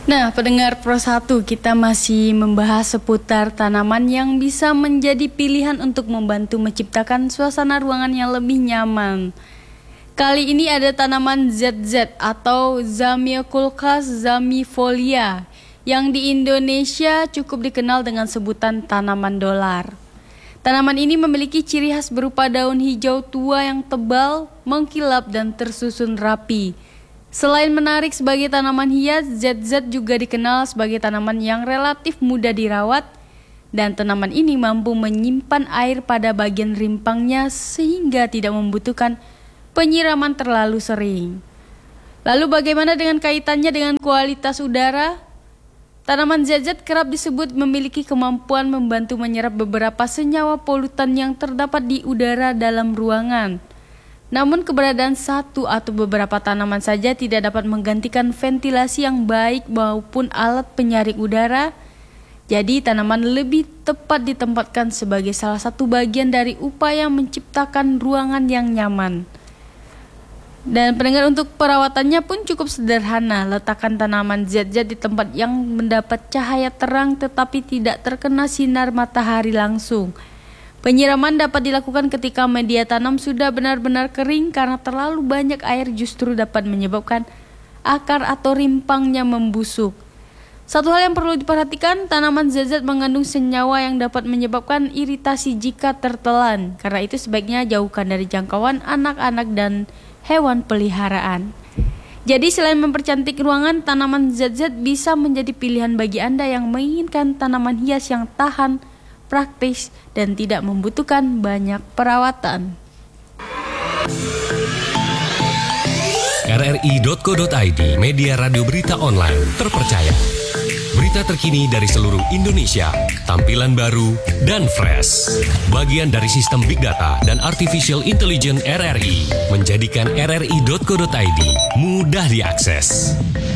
Nah, pendengar Pro 1, kita masih membahas seputar tanaman yang bisa menjadi pilihan untuk membantu menciptakan suasana ruangan yang lebih nyaman. Kali ini ada tanaman ZZ atau Zamioculcas zamiifolia yang di Indonesia cukup dikenal dengan sebutan tanaman dolar. Tanaman ini memiliki ciri khas berupa daun hijau tua yang tebal, mengkilap dan tersusun rapi. Selain menarik sebagai tanaman hias, ZZ juga dikenal sebagai tanaman yang relatif mudah dirawat dan tanaman ini mampu menyimpan air pada bagian rimpangnya sehingga tidak membutuhkan penyiraman terlalu sering. Lalu bagaimana dengan kaitannya dengan kualitas udara? Tanaman ZZ kerap disebut memiliki kemampuan membantu menyerap beberapa senyawa polutan yang terdapat di udara dalam ruangan. Namun keberadaan satu atau beberapa tanaman saja tidak dapat menggantikan ventilasi yang baik maupun alat penyaring udara. Jadi tanaman lebih tepat ditempatkan sebagai salah satu bagian dari upaya menciptakan ruangan yang nyaman. Dan pendengar, untuk perawatannya pun cukup sederhana. Letakkan tanaman ZZ di tempat yang mendapat cahaya terang tetapi tidak terkena sinar matahari langsung. Penyiraman dapat dilakukan ketika media tanam sudah benar-benar kering karena terlalu banyak air justru dapat menyebabkan akar atau rimpangnya membusuk. Satu hal yang perlu diperhatikan, tanaman ZZ mengandung senyawa yang dapat menyebabkan iritasi jika tertelan. Karena itu sebaiknya jauhkan dari jangkauan anak-anak dan hewan peliharaan. Jadi selain mempercantik ruangan, tanaman ZZ bisa menjadi pilihan bagi Anda yang menginginkan tanaman hias yang tahan, praktis, dan tidak membutuhkan banyak perawatan. RRI.co.id, media radio berita online terpercaya. Berita terkini dari seluruh Indonesia, tampilan baru dan fresh. Bagian dari sistem Big Data dan Artificial Intelligence RRI, menjadikan RRI.co.id mudah diakses.